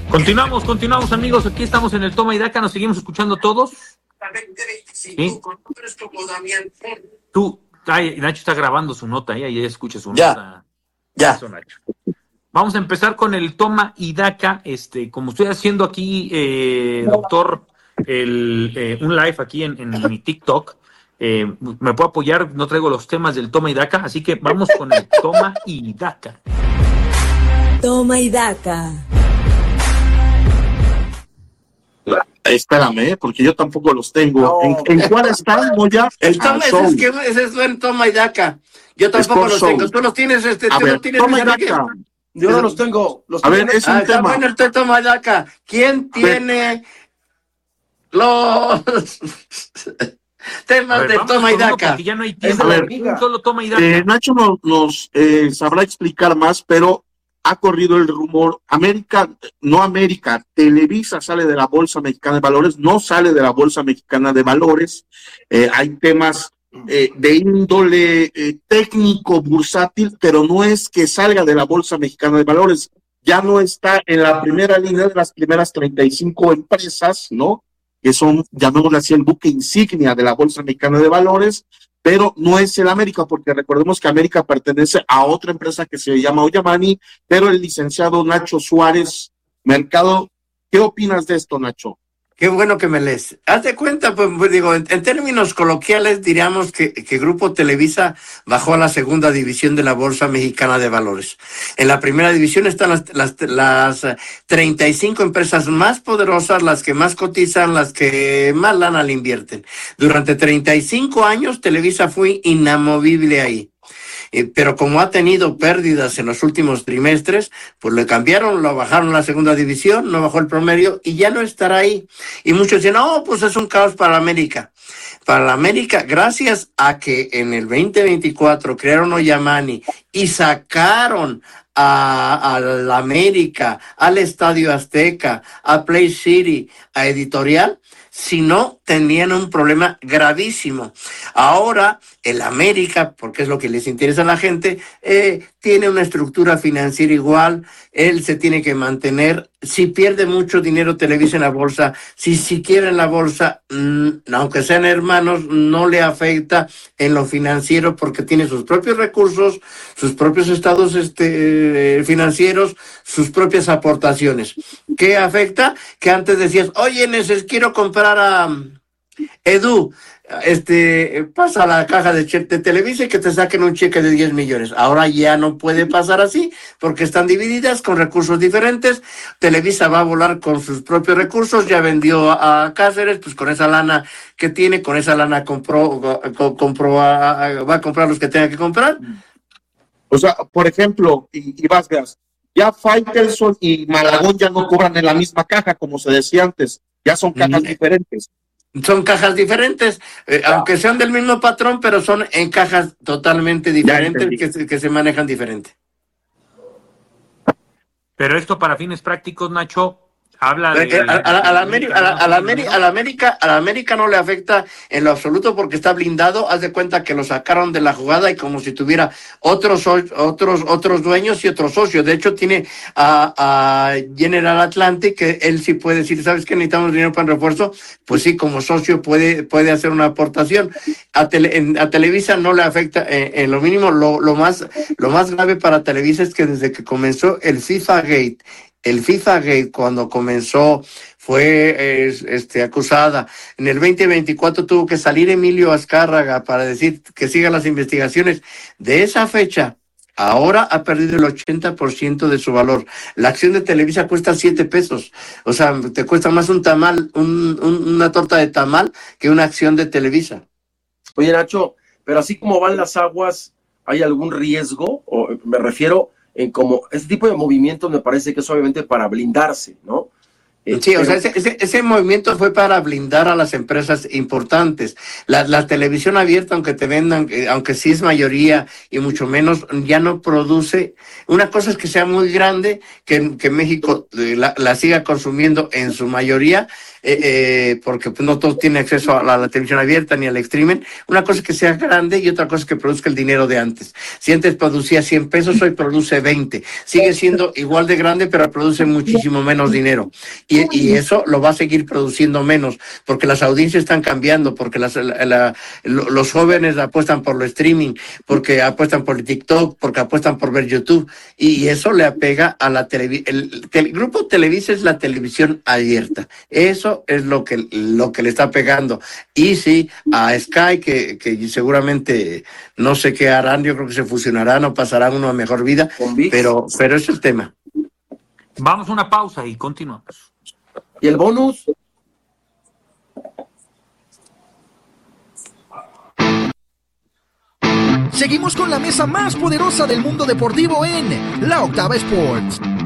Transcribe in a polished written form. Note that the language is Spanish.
Continuamos amigos, aquí estamos en el Toma y Daca, nos seguimos escuchando todos. ¿Sí? Nacho está grabando su nota, ahí escucha su nota. Ya. Eso, Nacho. Vamos a empezar con el Toma y Daca, como estoy haciendo aquí, doctor, un live aquí en mi TikTok, me puedo apoyar, no traigo los temas del Toma y Daca, así que vamos con el Toma y Daca. Toma y Daca. Espérame, porque yo tampoco los tengo. No. ¿En cuál están, Moya? Ese es en Toma y Daca. Yo tampoco los tengo. Tú los tienes, A ver, Toma y Daca. Yo no los tengo. A ver, es un tema. Bueno, el Toma y Daca. ¿Quién tiene los temas de Toma y Daca? Ya no hay tiempo. Solo Toma y Daca. Nacho nos sabrá explicar más, pero ha corrido el rumor, Televisa sale de la Bolsa Mexicana de Valores, no sale de la Bolsa Mexicana de Valores, hay temas de índole técnico, bursátil, pero no es que salga de la Bolsa Mexicana de Valores, ya no está en la primera línea de las primeras 35 empresas, ¿no? Que son, llamémosle así, el buque insignia de la Bolsa Mexicana de Valores, pero no es el América, porque recordemos que América pertenece a otra empresa que se llama Ollamani, pero el licenciado Nacho Suárez Mercado, ¿qué opinas de esto, Nacho? Qué bueno que me lees. Haz de cuenta, pues digo, en términos coloquiales diríamos que Grupo Televisa bajó a la segunda división de la Bolsa Mexicana de Valores. En la primera división están las 35 empresas más poderosas, las que más cotizan, las que más lana le invierten. Durante 35 años Televisa fue inamovible ahí. Pero como ha tenido pérdidas en los últimos trimestres, pues lo cambiaron, lo bajaron a la segunda división, no bajó el promedio y ya no estará ahí. Y muchos dicen, no, pues es un caos para América. Para la América, gracias a que en el 2024 crearon Ollamani y sacaron a la América, al Estadio Azteca, a Play City, a Editorial, si no, tenían un problema gravísimo. Ahora, el América, porque es lo que les interesa a la gente, tiene una estructura financiera igual, él se tiene que mantener. Si pierde mucho dinero Televisa en la bolsa, si quiebra en la bolsa, aunque sean hermanos, no le afecta en lo financiero porque tiene sus propios recursos, sus propios estados financieros, sus propias aportaciones. ¿Qué afecta? Que antes decías, oye, quiero comprar a Edu, pasa a la caja de Televisa y que te saquen un cheque de 10 millones. Ahora ya no puede pasar así porque están divididas con recursos diferentes. Televisa va a volar con sus propios recursos, ya vendió a Cáceres, pues con esa lana que tiene, con esa lana va a comprar los que tenga que comprar. O sea, por ejemplo, y Vázquez, ya Faitelson y Malagón ya no cobran en la misma caja, como se decía antes, ya son cajas diferentes. Son cajas diferentes, aunque sean del mismo patrón, pero son en cajas totalmente diferentes que se manejan diferente. Pero esto para fines prácticos, Nacho, habla de... A la América no le afecta en lo absoluto porque está blindado. Haz de cuenta que lo sacaron de la jugada y como si tuviera otros dueños y otros socios. De hecho, tiene a General Atlantic, que él sí puede decir, ¿sabes qué? Necesitamos dinero para el refuerzo. Pues sí, como socio puede hacer una aportación. A Televisa no le afecta en lo mínimo. Lo más grave para Televisa es que desde que comenzó el FIFA Gate, cuando comenzó, fue acusada. En el 2024 tuvo que salir Emilio Azcárraga para decir que sigan las investigaciones. De esa fecha, ahora ha perdido el 80% de su valor. La acción de Televisa cuesta 7 pesos. O sea, te cuesta más un tamal, una torta de tamal que una acción de Televisa. Oye, Nacho, pero así como van las aguas, ¿hay algún riesgo? O me refiero en como este tipo de movimientos me parece que es obviamente para blindarse, ¿no? Sí, o sea, ese movimiento fue para blindar a las empresas importantes. La televisión abierta, aunque te vendan, aunque sí es mayoría y mucho menos, ya no produce. Una cosa es que sea muy grande, que México la siga consumiendo en su mayoría, porque pues, no todos tienen acceso a la televisión abierta ni al streaming. Una cosa es que sea grande y otra cosa es que produzca el dinero de antes. Si antes producía 100 pesos, hoy produce 20. Sigue siendo igual de grande, pero produce muchísimo menos dinero. Y eso lo va a seguir produciendo menos, porque las audiencias están cambiando, porque los jóvenes apuestan por lo streaming, porque apuestan por TikTok, porque apuestan por ver YouTube, y eso le apega a la televisión. El grupo Televisa es la televisión abierta. Eso es lo que le está pegando. Y sí, a Sky, que seguramente no sé qué harán, yo creo que se fusionarán o pasarán una mejor vida, pero ese es el tema. Vamos a una pausa y continuamos. ¿Y el bonus? Seguimos con la mesa más poderosa del mundo deportivo en La Octava Sports.